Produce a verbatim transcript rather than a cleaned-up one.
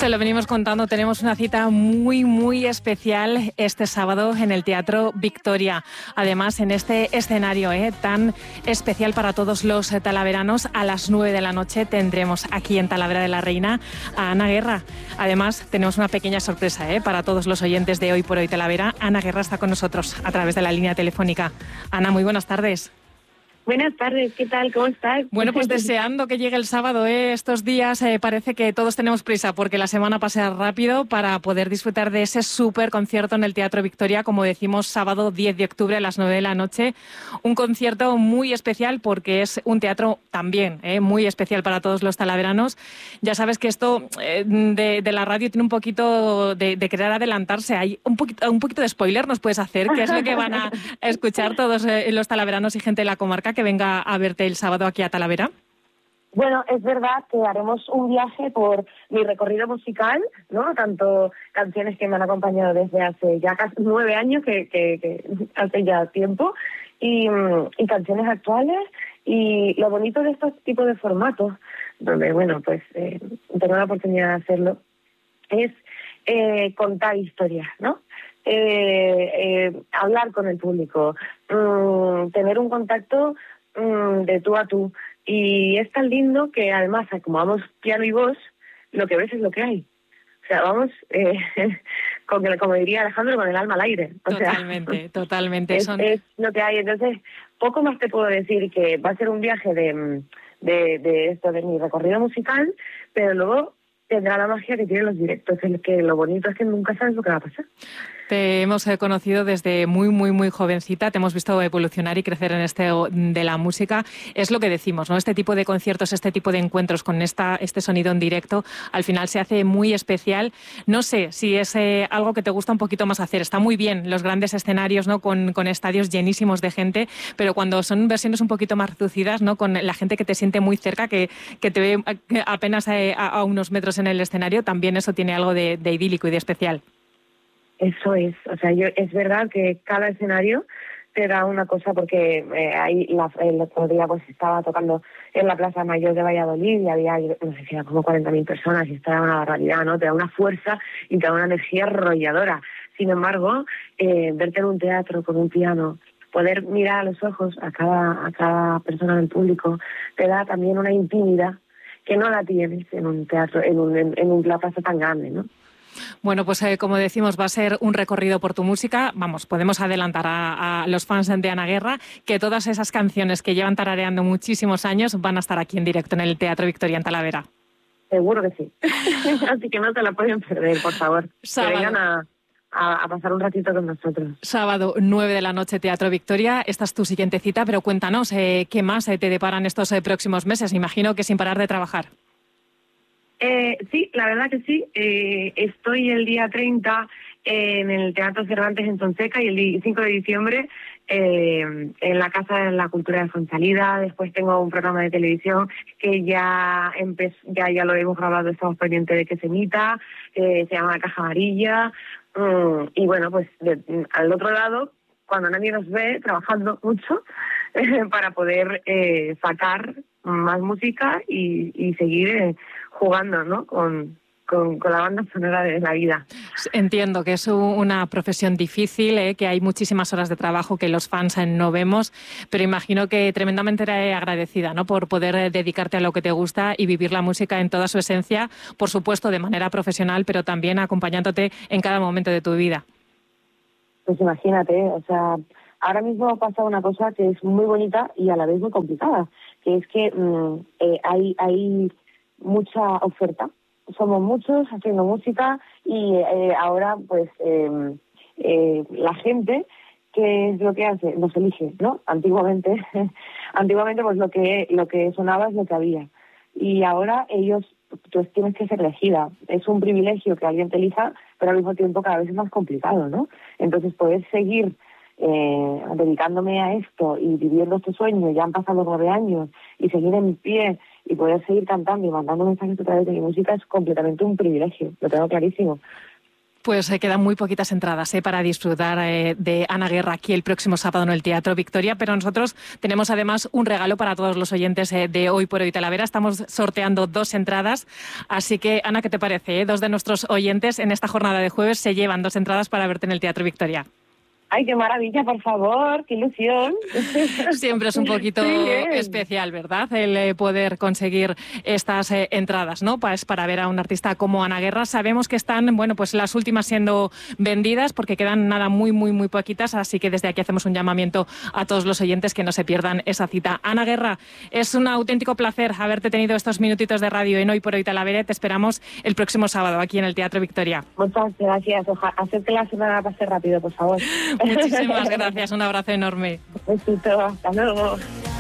Se lo venimos contando, tenemos una cita muy, muy especial este sábado en el Teatro Victoria. Además, en este escenario eh, tan especial para todos los talaveranos, a las nueve de la noche tendremos aquí en Talavera de la Reina a Ana Guerra. Además, tenemos una pequeña sorpresa eh, para todos los oyentes de Hoy por Hoy Talavera. Ana Guerra está con nosotros a través de la línea telefónica. Ana, muy buenas tardes. Buenas tardes, ¿qué tal? ¿Cómo estás? Bueno, pues deseando que llegue el sábado, ¿eh? Estos días eh, parece que todos tenemos prisa porque la semana pasa rápido para poder disfrutar de ese súper concierto en el Teatro Victoria, como decimos, sábado diez de octubre a las nueve de la noche. Un concierto muy especial porque es un teatro también ¿eh? muy especial para todos los talaveranos. Ya sabes que esto eh, de, de la radio tiene un poquito de, de querer adelantarse. Hay un poquito, un poquito de spoiler, ¿nos puedes hacer? ¿Qué es lo que van a escuchar todos eh, los talaveranos y gente de la comarca que venga a verte el sábado aquí a Talavera? Bueno, es verdad que haremos un viaje por mi recorrido musical, ¿no? Tanto canciones que me han acompañado desde hace ya casi nueve años, que, que, que hace ya tiempo, y, y canciones actuales. Y lo bonito de estos tipos de formatos, donde, bueno, pues eh, tengo la oportunidad de hacerlo, es eh, contar historias, ¿no? Eh, eh, hablar con el público, mmm, tener un contacto mmm, de tú a tú. Y es tan lindo que además, como vamos piano y voz, lo que ves es lo que hay. O sea, vamos, eh, con el, como diría Alejandro, con el alma al aire. O totalmente, sea, totalmente. Es, Son... es lo que hay. Entonces, poco más te puedo decir, que va a ser un viaje de, de, de esto, de mi recorrido musical, pero luego tendrá la magia que tienen los directos, el que lo bonito es que nunca sabes lo que va a pasar. Te hemos conocido desde muy, muy, muy jovencita, te hemos visto evolucionar y crecer en este de la música. Es lo que decimos, ¿no? Este tipo de conciertos, este tipo de encuentros con esta, este sonido en directo, al final se hace muy especial. No sé si es eh, algo que te gusta un poquito más hacer. Está muy bien los grandes escenarios, ¿no? Con, con estadios llenísimos de gente, pero cuando son versiones un poquito más reducidas, ¿no? Con la gente que te siente muy cerca, que, que te ve apenas a, a unos metros en el escenario, también eso tiene algo de, de idílico y de especial. Eso es, o sea, yo es verdad que cada escenario te da una cosa, porque eh, ahí la, el otro día pues estaba tocando en la Plaza Mayor de Valladolid y había, no sé si era como cuarenta mil personas, y estaba una barbaridad, ¿no? Te da una fuerza y te da una energía arrolladora. Sin embargo, eh, verte en un teatro con un piano, poder mirar a los ojos a cada, a cada persona del público, te da también una intimidad que no la tienes en un teatro, en, un, en, en una plaza tan grande, ¿no? Bueno, pues eh, como decimos, va a ser un recorrido por tu música. Vamos, podemos adelantar a, a los fans de Ana Guerra que todas esas canciones que llevan tarareando muchísimos años van a estar aquí en directo en el Teatro Victoria en Talavera. Seguro que sí. Así que no te la pueden perder, por favor. Sábado. Que vengan a, a, a pasar un ratito con nosotros. Sábado, nueve de la noche, Teatro Victoria. Esta es tu siguiente cita, pero cuéntanos, eh, ¿qué más eh, te deparan estos eh, próximos meses? Imagino que sin parar de trabajar. Eh, sí, la verdad que sí. Eh, estoy el día treinta en el Teatro Cervantes en Fonseca y el cinco de diciembre eh, en la Casa de la Cultura de Fonsalida. Después tengo un programa de televisión que ya empezó, ya, ya lo hemos grabado, estamos pendientes de que se emita, eh, se llama La Caja Amarilla. Mm, y bueno, pues de, al otro lado, cuando nadie nos ve, trabajando mucho eh, para poder eh, sacar más música y, y seguir eh, jugando, ¿no? Con, con, con la banda sonora de la vida. Entiendo que es una profesión difícil, ¿eh? Que hay muchísimas horas de trabajo que los fans no vemos, pero imagino que tremendamente agradecida, ¿no? Por poder dedicarte a lo que te gusta y vivir la música en toda su esencia, por supuesto de manera profesional, pero también acompañándote en cada momento de tu vida. Pues imagínate, o sea, ahora mismo pasa una cosa que es muy bonita y a la vez muy complicada, que es que mmm, eh, hay, hay mucha oferta. Somos muchos haciendo música y eh, ahora pues eh, eh, la gente, ¿qué es lo que hace? Nos elige, ¿no? Antiguamente, antiguamente pues lo que lo que sonaba es lo que había. Y ahora ellos, tú tienes que ser elegida. Es un privilegio que alguien te elija, pero al mismo tiempo cada vez es más complicado, ¿no? Entonces poder seguir eh, dedicándome a esto y viviendo este sueño, ya han pasado nueve años, y seguir en pie y poder seguir cantando y mandando mensajes a través de mi música es completamente un privilegio, lo tengo clarísimo. Pues eh, quedan muy poquitas entradas eh, para disfrutar eh, de Ana Guerra aquí el próximo sábado en el Teatro Victoria, pero nosotros tenemos además un regalo para todos los oyentes eh, de Hoy por Hoy Talavera. Estamos sorteando dos entradas, así que Ana, ¿qué te parece? Eh? Dos de nuestros oyentes en esta jornada de jueves se llevan dos entradas para verte en el Teatro Victoria. ¡Ay, qué maravilla, por favor! ¡Qué ilusión! Siempre es un poquito sí, especial, ¿verdad? El eh, poder conseguir estas eh, entradas, ¿no? Pues para ver a un artista como Ana Guerra. Sabemos que están, bueno, pues las últimas siendo vendidas porque quedan nada muy, muy, muy poquitas. Así que desde aquí hacemos un llamamiento a todos los oyentes que no se pierdan esa cita. Ana Guerra, es un auténtico placer haberte tenido estos minutitos de radio en Hoy por Hoy Talavera. Te esperamos el próximo sábado aquí en el Teatro Victoria. Muchas gracias. Ojalá hacer que la semana pase rápido, por favor. Muchísimas gracias, un abrazo enorme. Besito, hasta luego.